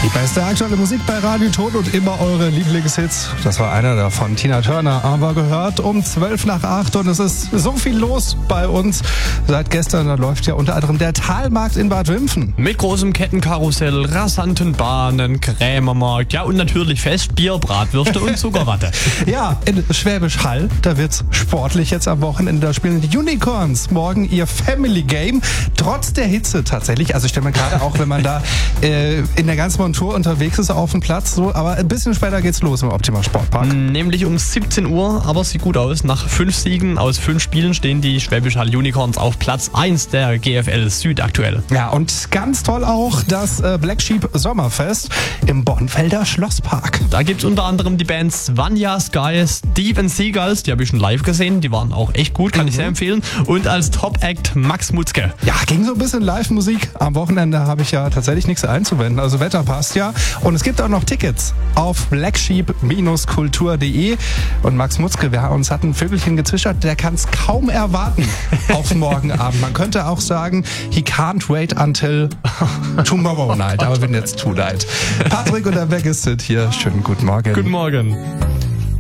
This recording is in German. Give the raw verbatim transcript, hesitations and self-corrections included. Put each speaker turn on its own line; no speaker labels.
Die beste aktuelle Musik bei Radio Tod und immer eure Lieblingshits. Das war einer davon, Tina Turner. Aber gehört um zwölf nach acht und es ist so viel los bei uns. Seit gestern, da läuft ja unter anderem der Talmarkt in Bad Wimpfen.
Mit großem Kettenkarussell, rasanten Bahnen, Krämermarkt, ja und natürlich Festbier, Bratwürste und Zuckerwatte.
Ja, in Schwäbisch Hall, da wird's sportlich jetzt am Wochenende. Da spielen die Unicorns morgen ihr Family Game. Trotz der Hitze tatsächlich. Also ich stelle mir gerade auch, wenn man da äh, in der ganzen Montur unterwegs ist auf dem Platz, so, aber ein bisschen später geht's los im Optima Sportpark.
Nämlich um siebzehn Uhr, aber sieht gut aus. Nach fünf Siegen aus fünf Spielen stehen die Schwäbisch Hall Unicorns auf Platz eins der G F L Süd aktuell.
Ja, und ganz toll auch das äh, Black Sheep Sommerfest im Bornfelder Schlosspark.
Da gibt's unter anderem die Bands Vanya Sky, Steven Seagulls, die habe ich schon live gesehen, die waren auch echt gut, kann mhm. ich sehr empfehlen. Und als Top-Act Max Mutzke.
Ja, ging so ein bisschen Live-Musik. Am Wochenende habe ich ja tatsächlich nichts einzuwenden, also Wetter passt ja. Und es gibt auch noch Tickets auf blacksheep Bindestrich kultur punkt de. Und Max Mutzke, wer uns hat ein Vögelchen gezwitschert, der kann es kaum erwarten auf morgen Abend. Man könnte auch sagen, he can't wait until tomorrow night. Aber wenn jetzt too late. Patrick und der Baggis sind hier. Schönen guten Morgen.
Guten Morgen.